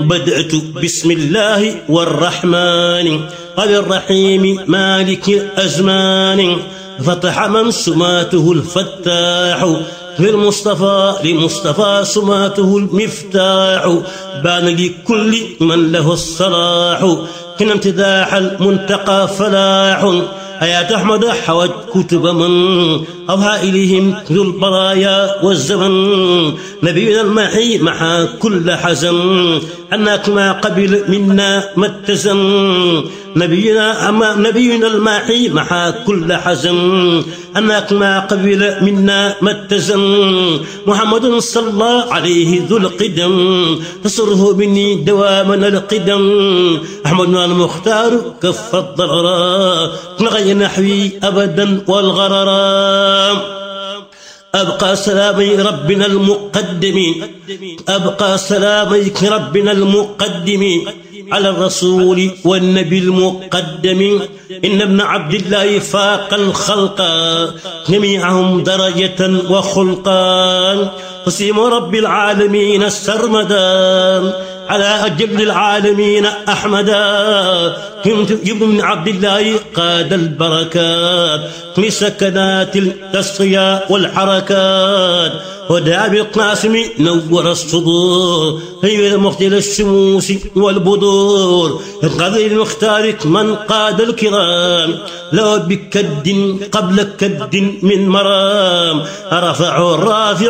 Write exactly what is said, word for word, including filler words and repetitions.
بدأت بسم الله والرحمن الرحيم مالك الأزمان فتح من سماته الفتاح في المصطفى لمصطفى سماته المفتاح بان لكل من له الصلاح كن امتداح المنتقى فلاح آيات أحمد حوت كتب من أوها إليهم ذو البرايا والزمن نبينا المحي محا كل حزن أنك ما قبل منا ما اتزن نبينا أما نبينا المحي محا كل حزن أنك ما قبل منا ما اتزن محمد صلى الله عليه ذو القدم تصره مني دواما القدم أحمدنا المختار كف الضرر نغير نحوي أبدا والغرر أبقى سلامي ربنا المقدم أبقى سلاميك ربنا المقدم على الرسول والنبي المقدم إن ابن عبد الله فاق الخلق جميعهم درجة وخلقا قسم رب العالمين السرمدا على أجل العالمين أحمدا ابن من عبد الله قاد البركات لسكنات التصفية والحركات ودعا بالقاسم نور الصدور غير مختل الشموس والبدور قدر المختار من قاد الكرام لو بكد قبل كد من مرام رفع الرافع